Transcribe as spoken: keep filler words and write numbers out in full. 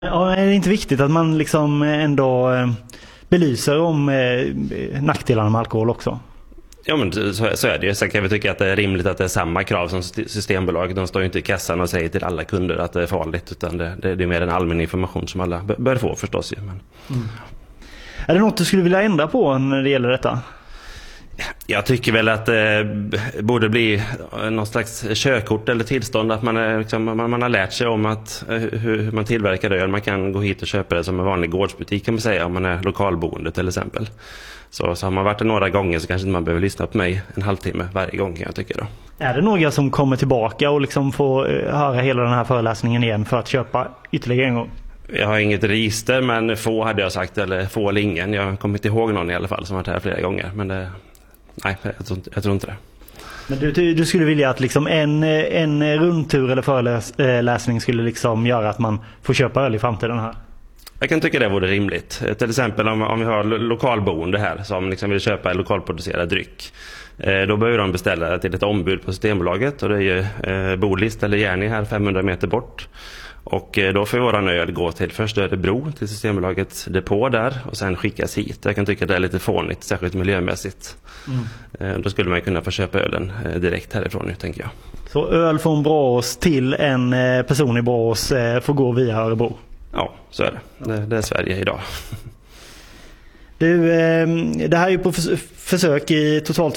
Ja, är det inte viktigt att man liksom ändå belyser om nackdelarna med alkohol också? Ja, men så, så är det ju. Sen kan vi tycka att det är rimligt att det är samma krav som Systembolag. De står ju inte i kassan och säger till alla kunder att det är farligt, utan det, det, det är mer en allmän information som alla bör få förstås. Men... Mm. Är det något du skulle vilja ändra på när det gäller detta? Jag tycker väl att det borde bli någon slags körkort eller tillstånd, att man, är, liksom, man, man har lärt sig om att, hur, hur man tillverkar öl. Man kan gå hit och köpa det som en vanlig gårdsbutik, kan man säga, om man är lokalboende till exempel. Så, så har man varit det några gånger så kanske man behöver lyssna på mig en halvtimme varje gång, jag tycker då. Är det några som kommer tillbaka och liksom får höra hela den här föreläsningen igen för att köpa ytterligare en gång? Jag har inget register, men få hade jag sagt, eller få eller ingen. Jag kommer inte ihåg någon i alla fall som har varit här flera gånger, men det... Nej, jag tror, jag tror inte det. Men du, du skulle vilja att liksom en, en rundtur eller föreläsning skulle liksom göra att man får köpa öl i framtiden här? Jag kan tycka det vore rimligt. Till exempel om, om vi har lokalboende här som liksom vill köpa en lokalproducerad dryck. Eh, då behöver de beställa till ett ombud på Systembolaget, och det är ju eh, Bolist eller Järni här femhundra meter bort. Och då får våran öl gå till först Örebro, till Systembolagets depå där, och sen skickas hit. Jag kan tycka det är lite fånigt, särskilt miljömässigt. Mm. Då skulle man kunna få köpa ölen direkt härifrån nu, tänker jag. Så öl från Borås till en person i Borås får gå via Örebro? Ja, så är det. Det, det är Sverige idag. Du, det här är ju på försök i totalt